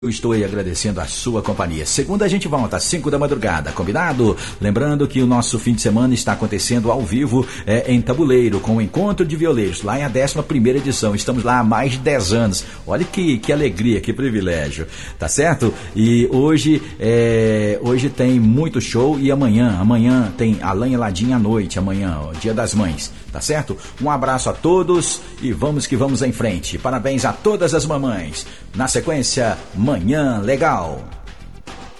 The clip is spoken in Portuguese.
Eu estou aí agradecendo a sua companhia. Segunda a gente volta às 5 da madrugada, combinado? Lembrando que o nosso fim de semana está acontecendo ao vivo em Tabuleiro, com o Encontro de Violeiros, lá em a 11ª edição. Estamos lá há mais de 10 anos. Olha que alegria, que privilégio, tá certo? E hoje tem muito show e amanhã tem Alain e Ladinha à noite, amanhã, ó, Dia das Mães, tá certo? Um abraço a todos e vamos que vamos em frente. Parabéns a todas as mamães. Na sequência, Manhã Legal.